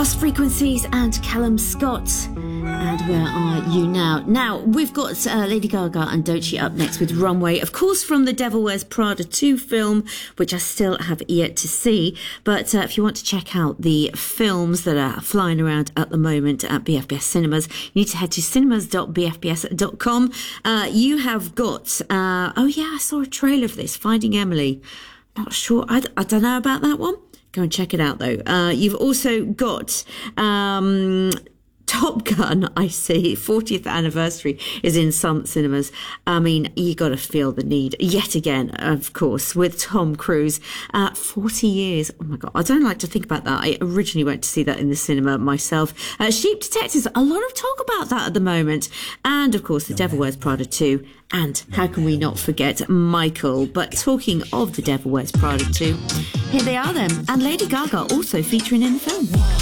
Lost Frequencies and Callum Scott. And where are you now? Now, we've got Lady Gaga and Doechii up next with Runway. Of course, from the Devil Wears Prada 2 film, which I still have yet to see. But if you want to check out the films that are flying around at the moment at BFBS Cinemas, you need to head to cinemas.bfbs.com. You have got, I saw a trailer for this, Finding Emily. Not sure, I don't know about that one. Go and check it out, though. You've also got Top Gun, I see. 40th anniversary is in some cinemas. I mean, you got to feel the need. Yet again, of course, with Tom Cruise. 40 years. Oh, my God. I don't like to think about that. I originally went to see that in the cinema myself. Sheep Detectives. A lot of talk about that at the moment. And, of course, The Devil Wears Prada 2. And how can we not forget Michael? But talking of The Devil Wears Prada 2, here they are then. And Lady Gaga also featuring in the film.